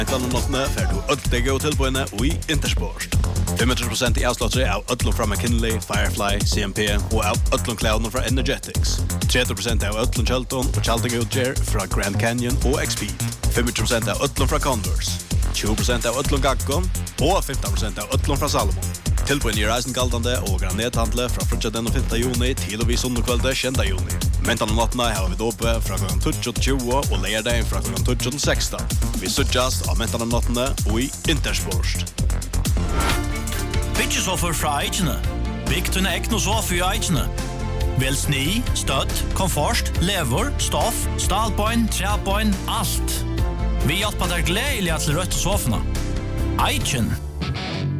Mentan og nottene får du ødelig og tilbøyene i Intersport. 25% i avslåttere av ødlom fra McKinley, Firefly, CMP og av ødlom klædene fra Energetics. 30% av ødlom kjølton og kjaldingutgjer fra Grand Canyon og XP. 25% av ødlom fra Converse. 20% av ødlom Gaggon og 15% av ødlom fra Salomon. Tilbøyen i reisen galdande og granethandle fra 5. juni til og vi sundekvelde 10. juni. Mentan og nottene har vi dope fra kl. 20 og leierdagen fra kl. 16. Vi suttjast av mentan og nottene og i Intersport. Byggesoffer fra Eichene. Bygg til ekne sofa i Eichene. Vel sni, støtt, komfort, lever, stoff, stalbøyn, træbøyn, alt. Vi hjelper deg gledelig til rødt sofene. Eichen.